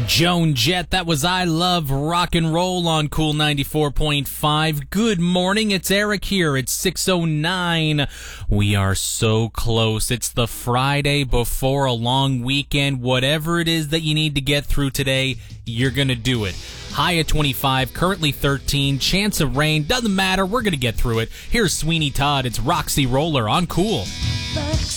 Joan Jett, that was I Love Rock and Roll on Cool 94.5. Good morning, it's Eric here. It's 6:09. We are so close. It's the Friday before a long weekend. Whatever it is that you need to get through today, you're going to do it. High at 25, currently 13, chance of rain, doesn't matter, we're going to get through it. Here's Sweeney Todd, it's Roxy Roller on Cool. Bucks